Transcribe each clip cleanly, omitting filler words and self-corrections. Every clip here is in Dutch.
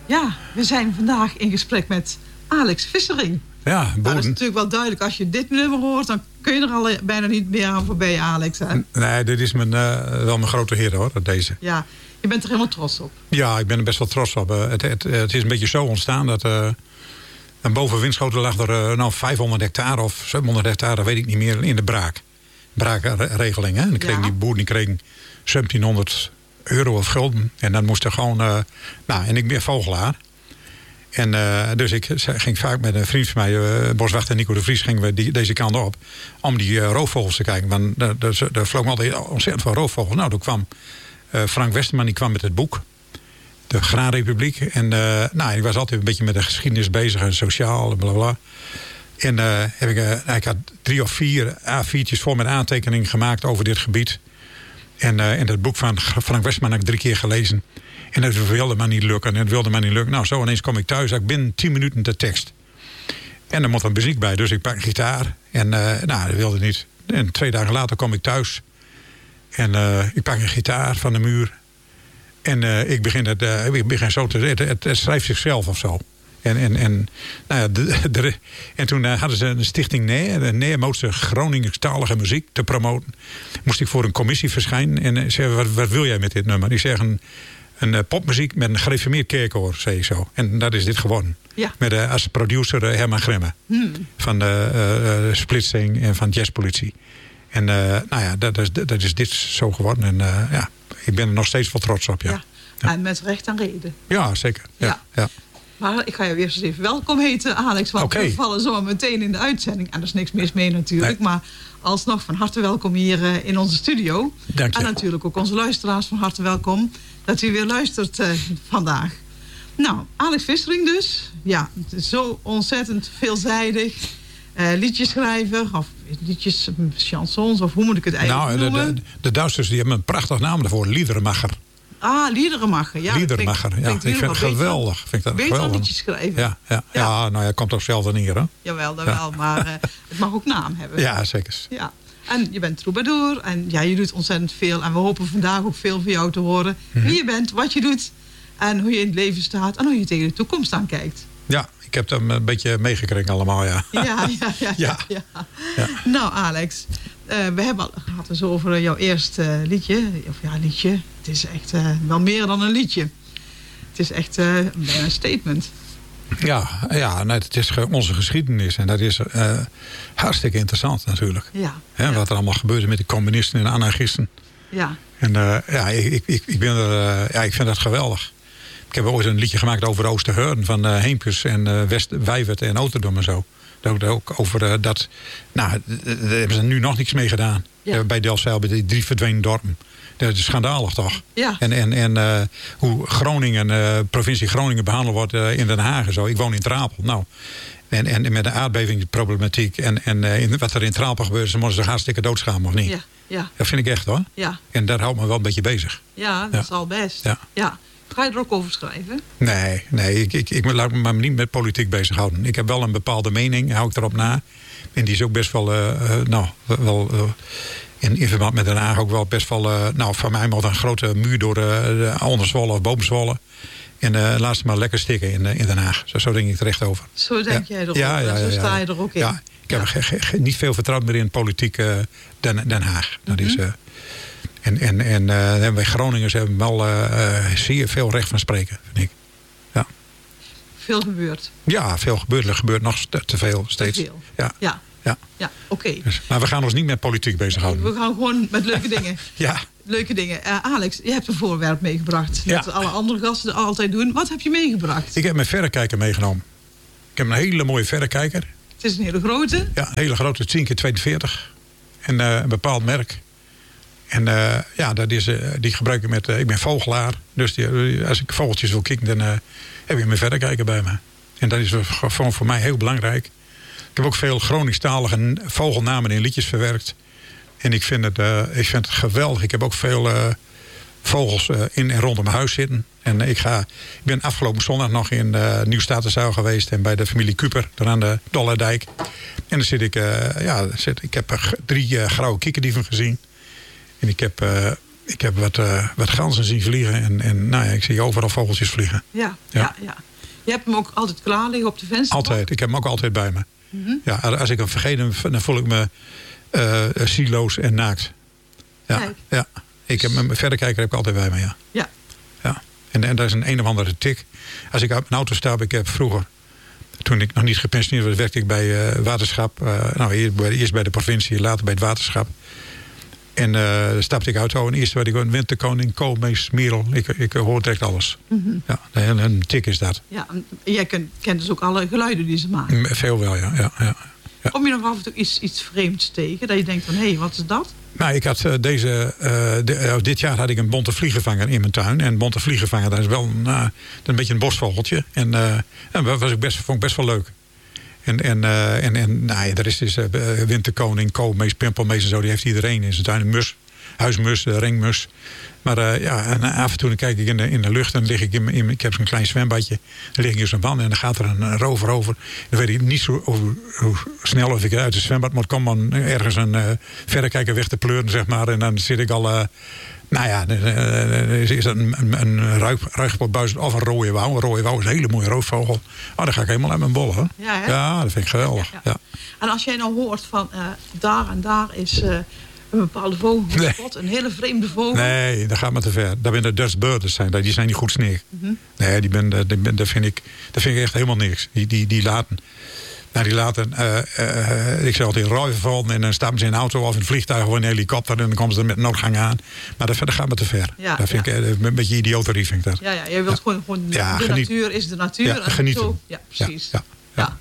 Ja, we zijn vandaag in gesprek met Alex Vissering. Ja, nou, dat is natuurlijk wel duidelijk. Als je dit nummer hoort, dan kun je er al bijna niet meer aan voorbij, Alex. Hè? Nee, dit is wel mijn grote hit, hoor, deze. Ja, je bent er helemaal trots op. Ja, ik ben er best wel trots op. Het is een beetje zo ontstaan dat... boven Winschoten lag er 500 hectare of 700 hectare, weet ik niet meer, in de braakregeling. En dan kreeg die boer die kreeg €1700 of gulden. En dan moest er gewoon... en ik ben vogelaar. En dus ik ging vaak met een vriend van mij, boswachter Nico de Vries, gingen we deze kant op. Om die roofvogels te kijken. Want er vlogen altijd ontzettend veel roofvogels. Nou, toen kwam Frank Westerman, die kwam met het boek. De Graanrepubliek. En ik was altijd een beetje met de geschiedenis bezig. En sociaal en blablabla. En ik had 3 of 4 A4'tjes vol met aantekeningen gemaakt over dit gebied. En dat boek van Frank Westerman heb ik 3 keer gelezen. En dat wilde maar niet lukken. Nou, zo ineens kom ik thuis. Ik binnen 10 minuten de tekst. En er moet een muziek bij. Dus ik pak een gitaar. En dat wilde niet. En 2 dagen later kom ik thuis. En ik pak een gitaar van de muur. En ik begin zo te... Het schrijft zichzelf of zo. En toen hadden ze een stichting Neermootse Groningstalige muziek te promoten. Moest ik voor een commissie verschijnen. En zei, wat wil jij met dit nummer? Ik zeg een popmuziek met een gereformeerd kerkkoor, zei ik zo. En dat is dit geworden. Ja. Met als producer Herman Gremme. Van de Splitsing en van Jazzpolitie. En dat is dit zo geworden. En ik ben er nog steeds wel trots op, ja. En met recht en reden. Ja, zeker. Ja. Maar ik ga je weer eens even welkom heten, Alex. Want we vallen zo meteen in de uitzending. En er is niks mis mee natuurlijk. Nee. Maar alsnog van harte welkom hier in onze studio. Dank je. En natuurlijk ook onze luisteraars van harte welkom. Dat u weer luistert vandaag. Nou, Alex Vissering dus. Ja, zo ontzettend veelzijdig. Liedjeschrijver of liedjes, chansons of hoe moet ik het eigenlijk noemen? De Duitsers die hebben een prachtig naam daarvoor. Liedermacher. Ah, Liedermacher. Ja, Liedermacher, ja. Ik vind het geweldig. Beter liedjes schrijven. Ja, komt ook zelf dan hier, hè? Jawel, dat wel. Maar het mag ook naam hebben. Ja, zeker. Ja. En je bent troubadour. En ja, je doet ontzettend veel. En we hopen vandaag ook veel van jou te horen. Wie je bent, wat je doet. En hoe je in het leven staat. En hoe je tegen de toekomst aankijkt. Ja, ik heb hem een beetje meegekregen allemaal, ja. Ja. Nou, Alex. We hebben al gehad dus over jouw eerste liedje. Liedje. Het is echt wel meer dan een liedje. Het is echt bijna een statement. Het is onze geschiedenis. En dat is hartstikke interessant natuurlijk. Wat er allemaal gebeurde met de communisten en de anarchisten. Ja. En ik vind dat geweldig. Ik heb ooit een liedje gemaakt over Oosterheurne van Heempjes en West-Wijvert en Oterdom en zo. Ook over dat... daar hebben ze nu nog niks mee gedaan. Bij Delfzijl, bij die 3 verdwenen dorpen. Dat is schandalig, toch? Ja. En hoe Groningen, provincie Groningen behandeld wordt in Den Haag en zo. Ik woon in Trapel. Nou, en met de aardbevingsproblematiek en wat er in Trapel gebeurt, ze moeten zich hartstikke doodschamen, of niet? Ja. Dat vind ik echt, hoor. Ja. En daar houdt me wel een beetje bezig. Ja, dat is al best. Ja. Ga je er ook over schrijven? Nee, ik laat me maar niet met politiek bezighouden. Ik heb wel een bepaalde mening, hou ik erop na. En die is ook best wel, in verband met Den Haag ook wel best wel... van mij moet een grote muur door de Onderzwolle of Boomzwolle. En laat ze maar lekker stikken in Den Haag. Zo denk ik terecht over. Zo denk jij erover, zo sta je er ook in. Ja, ik heb niet veel vertrouwen meer in politiek Den Haag. Dat is... En wij Groningers hebben wel zeer veel recht van spreken, vind ik. Ja. Veel gebeurt. Ja, veel gebeurt. Er gebeurt nog te veel steeds. Te veel. Ja, oké. Dus, maar we gaan ons niet met politiek bezighouden. We gaan gewoon met leuke dingen. Leuke dingen. Alex, je hebt een voorwerp meegebracht. Dat alle andere gasten altijd doen. Wat heb je meegebracht? Ik heb mijn verrekijker meegenomen. Ik heb een hele mooie verrekijker. Het is een hele grote? Ja, een hele grote. 10x42. En een bepaald merk. En die gebruik ik met... ik ben vogelaar. Dus als ik vogeltjes wil kijken, dan heb ik mijn verrekijker bij me. En dat is gewoon voor mij heel belangrijk. Ik heb ook veel Groningstalige vogelnamen in liedjes verwerkt. En ik vind het geweldig. Ik heb ook veel vogels in en rondom mijn huis zitten. En ik ben afgelopen zondag nog in Nieuw-Statenzuil geweest. En bij de familie Kuper, daar aan de Dollerdijk. En dan zit ik... ik heb 3 grauwe kikkerdieven gezien. En ik heb Ik heb wat ganzen zien vliegen. En nou ja, ik zie overal vogeltjes vliegen. Ja. Je hebt hem ook altijd klaar liggen op de vensterbank? Altijd. Ik heb hem ook altijd bij me. Mm-hmm. Ja, als ik hem vergeet, dan voel ik me zieloos en naakt. Ja. Ik heb mijn verrekijker heb ik altijd bij me, ja. En dat is een of andere tik. Als ik uit mijn auto stap, ik heb vroeger, toen ik nog niet gepensioneerd was, werkte ik bij waterschap. Eerst bij de provincie, later bij het waterschap. En stapte ik uit de auto en eerst werd ik een winterkoning, koolmees, merel. Ik hoor direct alles. Mm-hmm. Ja, een tik is dat. Ja, en jij kent dus ook alle geluiden die ze maken? Veel wel, ja. Kom je nog af en toe iets vreemds tegen? Dat je denkt van, hé, wat is dat? Nou, ik had dit jaar had ik een bonte vliegenvanger in mijn tuin. En bonte vliegenvanger, dat is wel een beetje een bosvogeltje. En vond ik best wel leuk. En nou ja, er is dus winterkoning, koolmees, pimpelmees en zo. Die heeft iedereen in zijn tuin. Een mus, huismus, ringmus. Maar en af en toe dan kijk ik in de lucht. En dan lig ik ik heb zo'n klein zwembadje. Dan lig ik in zo'n wand en dan gaat er een rover over. Dan weet ik niet zo hoe snel of ik uit het zwembad moet komen. Om ergens een verrekijker weg te pleuren, zeg maar. En dan zit ik al... is dat een ruigpotbuis of een rode wouw. Een rode wouw is een hele mooie roofvogel. Oh, dan ga ik helemaal uit mijn bollen. Ja, dat vind ik geweldig. Ja. En als jij nou hoort van daar en daar is... een bepaalde vogel gespot, een hele vreemde vogel. Nee, dat gaat maar te ver. Dat zijn de Dutch birders zijn. Die zijn niet goed sneeuw. Mm-hmm. Nee, dat vind ik echt helemaal niks. Die laten... ik zeg altijd ruiven vallen en dan stappen ze in een auto of in een vliegtuig of in een helikopter en dan komen ze er met noodgang aan. Maar dat gaat maar te ver. Dat vind ik een beetje idioterie, vind ik dat. Ja, jij wilt gewoon de natuur is de natuur. Ja, genieten. Zo, ja, precies. Ja.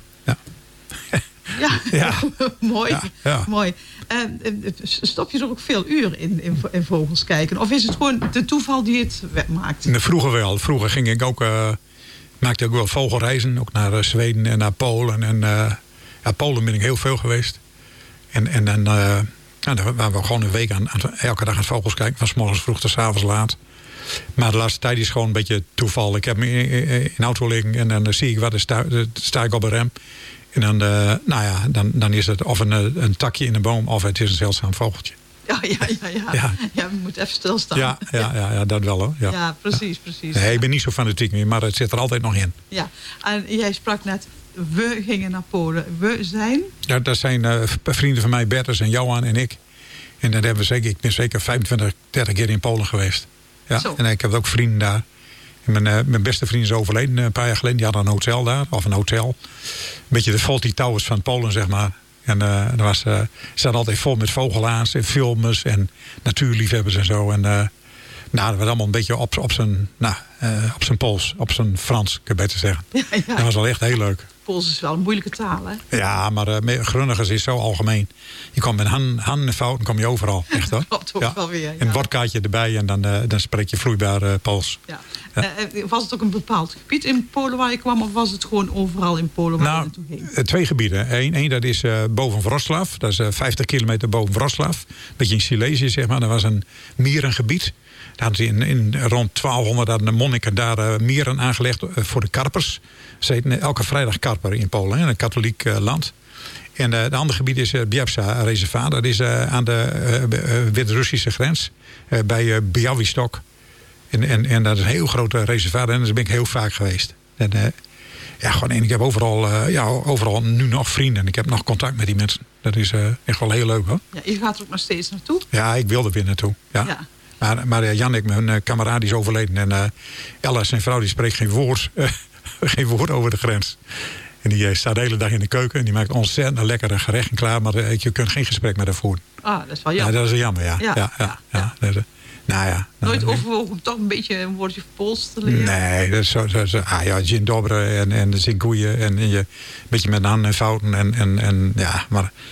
Mooi. Ja. Mooi. Stop je er ook veel uur in vogels kijken? Of is het gewoon de toeval die het maakt? Vroeger wel. Vroeger ging ik ook... maakte ik wel vogelreizen. Ook naar Zweden en naar Polen. En Polen ben ik heel veel geweest. En dan waren we gewoon een week elke dag aan vogels kijken. Van 's morgens vroeg tot 's avonds laat. Maar de laatste tijd is gewoon een beetje toeval. Ik heb me in een auto liggen en dan zie ik wat. Dan sta ik op een rem. En dan is het of een takje in een boom of het is een zeldzaam vogeltje. Ja, we moeten even stilstaan. Ja, dat wel hoor. Ja, precies. Nee, ik ben niet zo fanatiek meer, maar het zit er altijd nog in. Ja, en jij sprak net, we gingen naar Polen. We zijn? Ja, dat zijn vrienden van mij, Bertus en Johan en ik. En dan hebben ik ben zeker 25, 30 keer in Polen geweest. Ja, en ik heb ook vrienden daar. En mijn beste vriend is overleden een paar jaar geleden. Die had een hotel daar, of een hotel. Een beetje de Fawlty Towers van Polen, zeg maar. En er zat altijd vol met vogelaars en filmers en natuurliefhebbers en zo. En dat was allemaal een beetje op zijn Pools, op zijn Frans, kun je beter zeggen. Ja. Dat was wel echt heel leuk. Pools is wel een moeilijke taal, hè? Ja, maar Grunnigers is zo algemeen. Je komt met handen en fouten, kom je overal. Echt hoor. Dat ook wel weer. Ja. Een woordkaartje erbij en dan spreek je vloeibaar Pools. Ja. Was het ook een bepaald gebied in Polen waar je kwam? Of was het gewoon overal in Polen waar je naartoe ging? 2 gebieden. Eén dat is boven Wrocław. Dat is 50 kilometer boven Wrocław. Een beetje in Silesië, zeg maar. Dat was een mierengebied. Daar hadden ze in rond 1200 hadden de monniken daar mieren aangelegd voor de karpers. Ze eten elke vrijdag karper in Polen, een katholiek land. En het andere gebied is Białystok-reservaat. Dat is aan de Wit-Russische grens. Bij Białystok. En dat is een heel groot reservaat. En daar ben ik heel vaak geweest. En ik heb overal nu nog vrienden. Ik heb nog contact met die mensen. Dat is echt wel heel leuk hoor. Ja, je gaat er ook nog steeds naartoe? Ja, ik wil er weer naartoe. Ja. Maar Jannik, mijn kameraad, is overleden. En Ella, zijn vrouw, die spreekt geen woord over de grens. En die staat de hele dag in de keuken. En die maakt ontzettend lekkere gerechten klaar. Maar je kunt geen gesprek met haar voeren. Ah, dat is wel jammer. Ja, dat is jammer, ja. Nooit overwogen om toch een beetje een woordje Pools te leren? Nee, dat is zo. Dzień dobry en de dziękuję. En je een beetje met de handen en fouten. Maar